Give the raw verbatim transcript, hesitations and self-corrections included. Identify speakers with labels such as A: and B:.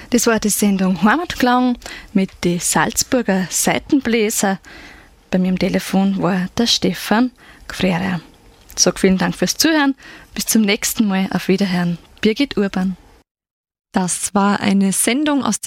A: Das war die Sendung Heimatklang mit den Salzburger Saitenbläser. Bei mir am Telefon war der Stefan Gfrera. Ich sage vielen Dank fürs Zuhören. Bis zum nächsten Mal. Auf Wiederhören. Birgit Urban.
B: Das war eine Sendung aus